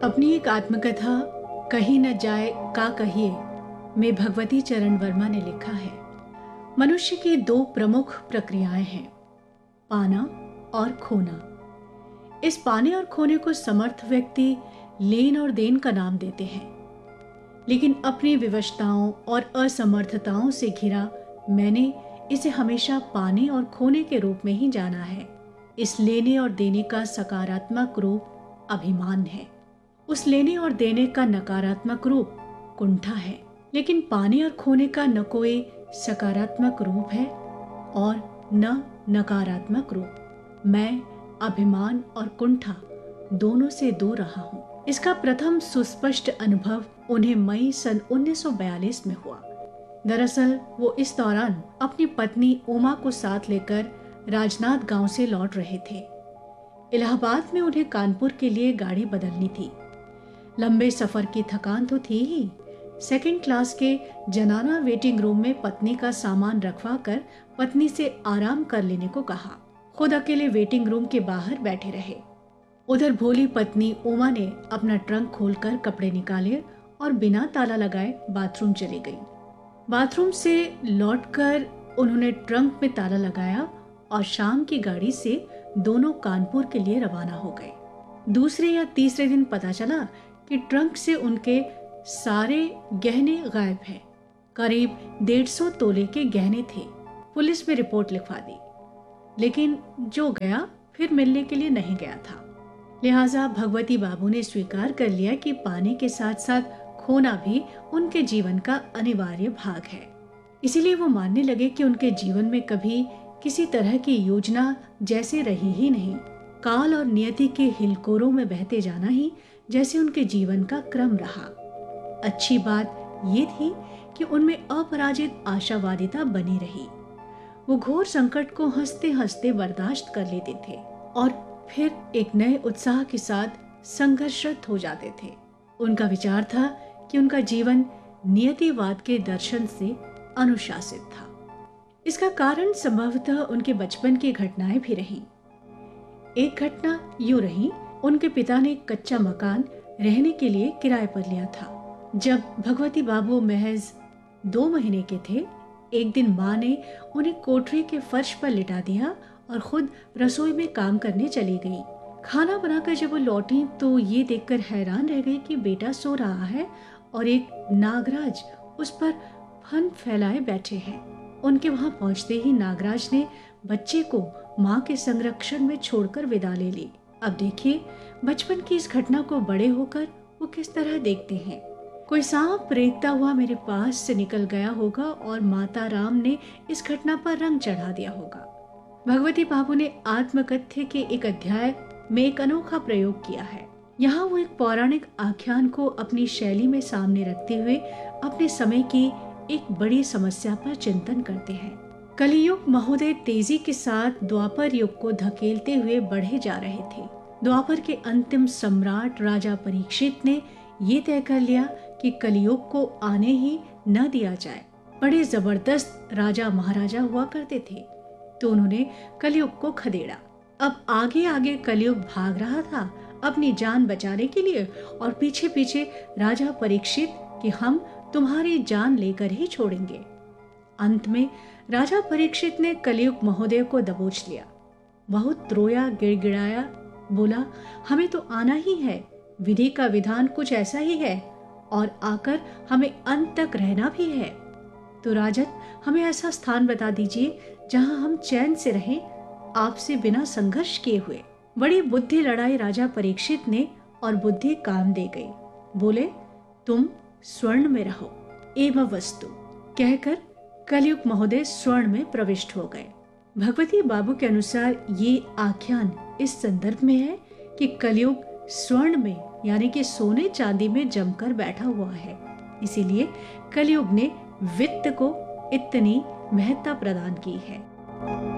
अपनी एक आत्मकथा कहीं न जाए का कहिए में भगवती चरण वर्मा ने लिखा है, मनुष्य की दो प्रमुख प्रक्रियाएं हैं, पाना और खोना। इस पाने और खोने को समर्थ व्यक्ति लेन और देन का नाम देते हैं, लेकिन अपनी विवशताओं और असमर्थताओं से घिरा मैंने इसे हमेशा पाने और खोने के रूप में ही जाना है। इस लेने और देने का सकारात्मक रूप अभिमान है, उस लेने और देने का नकारात्मक रूप कुंठा है। लेकिन पाने और खोने का न कोई सकारात्मक रूप है और न नकारात्मक रूप। मैं अभिमान और कुंठा दोनों से दूर रहा हूँ। इसका प्रथम सुस्पष्ट अनुभव उन्हें मई सन 1942 में हुआ। दरअसल वो इस दौरान अपनी पत्नी उमा को साथ लेकर राजनाथ गांव से लौट रहे थे। इलाहाबाद में उन्हें कानपुर के लिए गाड़ी बदलनी थी। लंबे सफर की थकान तो थी ही, सेकंड क्लास के जनाना वेटिंग रूम में पत्नी का सामान रखवा कर पत्नी से आराम कर लेने को कहा। खुद अकेले वेटिंग रूम के बाहर बैठे रहे। उधर भोली पत्नी उमा ने अपना ट्रंक खोलकर कपड़े निकाले और बिना ताला लगाए बाथरूम चली गई। बाथरूम से लौटकर उन्होंने ट्रंक में ताला लगाया और शाम की गाड़ी से दोनों कानपुर के लिए रवाना हो गए। दूसरे या तीसरे दिन पता चला कि ट्रंक से उनके सारे गहने गायब हैं। करीब 150 तोले के गहने थे। पुलिस में रिपोर्ट लिखवा दी, लेकिन जो गया फिर मिलने के लिए नहीं गया था। लिहाजा भगवती बाबू ने स्वीकार कर लिया कि पाने के साथ साथ खोना भी उनके जीवन का अनिवार्य भाग है। इसीलिए वो मानने लगे कि उनके जीवन में कभी किसी तरह की योजना जैसे रही ही नहीं। काल और नियति के हिलकोरों में बहते जाना ही जैसे उनके जीवन का क्रम रहा। अच्छी बात ये थी कि उनमें अपराजित आशावादिता बनी रही। वो घोर संकट को हंसते हंसते बर्दाश्त कर लेते थे और फिर एक नए उत्साह के साथ संघर्षरत हो जाते थे। उनका विचार था कि उनका जीवन नियतिवाद के दर्शन से अनुशासित था। इसका कारण संभवतः उनके बचपन की घटनाएं भी रहीं। एक घटना यूं रही, उनके पिता ने एक कच्चा मकान रहने के लिए किराए पर लिया था। जब भगवती बाबू महज 2 महीने के थे, एक दिन माँ ने उन्हें कोठरी के फर्श पर लिटा दिया और खुद रसोई में काम करने चली गई। खाना बनाकर जब वो लौटी तो ये देखकर हैरान रह गई कि बेटा सो रहा है और एक नागराज उस पर फन फैलाए बैठे हैं। उनके वहां पहुंचते ही नागराज ने बच्चे को माँ के संरक्षण में छोड़कर विदा ले ली। अब देखिए बचपन की इस घटना को बड़े होकर वो किस तरह देखते हैं। कोई सांप रेंगता हुआ मेरे पास से निकल गया होगा और माता राम ने इस घटना पर रंग चढ़ा दिया होगा। भगवती बाबू ने आत्मकथ्य के एक अध्याय में एक अनोखा प्रयोग किया है। यहाँ वो एक पौराणिक आख्यान को अपनी शैली में सामने रखते हुए अपने समय की एक बड़ी समस्या पर चिंतन करते हैं। कलियुग महोदय तेजी के साथ द्वापर युग को धकेलते हुए बढ़े जा रहे थे। द्वापर के अंतिम सम्राट राजा परीक्षित ने ये तय कर लिया कि कलियुग को आने ही न दिया जाए। बड़े जबरदस्त राजा महाराजा हुआ करते थे, तो उन्होंने कलियुग को खदेड़ा। अब आगे आगे कलियुग भाग रहा था अपनी जान बचाने के लिए और पीछे पीछे राजा परीक्षित कि हम तुम्हारी जान लेकर ही छोड़ेंगे। अंत में राजा परीक्षित ने कलियुग महोदय को दबोच लिया। बहुत रोया, गिड़गिड़ाया, बोला हमें तो आना ही है, विधि का विधान कुछ ऐसा ही है और आकर हमें अंत तक रहना भी है। तो राजन, हमें ऐसा स्थान बता दीजिए जहां हम चैन से रहें, आपसे बिना संघर्ष किए हुए। बड़ी बुद्धि लड़ाई राजा परीक्षित ने और बुद्धि काम दे गई। बोले तुम स्वर्ण में रहो एवं वस्तु कहकर कलियुग महोदय स्वर्ण में प्रविष्ट हो गए। भगवती बाबू के अनुसार ये आख्यान इस संदर्भ में है कि कलियुग स्वर्ण में यानी कि सोने चांदी में जमकर बैठा हुआ है। इसीलिए कलियुग ने वित्त को इतनी महत्ता प्रदान की है।